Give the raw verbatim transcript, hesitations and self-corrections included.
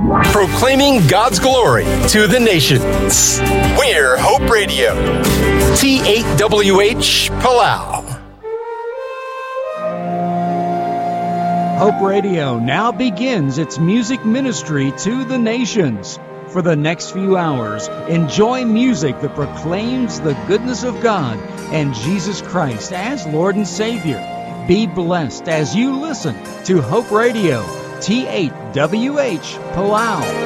Proclaiming God's glory to the nations. We're Hope Radio. T eight W H Palau. Hope Radio now begins its music ministry to the nations. For the next few hours, enjoy music that proclaims the goodness of God and Jesus Christ as Lord and Savior. Be blessed as you listen to Hope Radio, T eight W H Palau.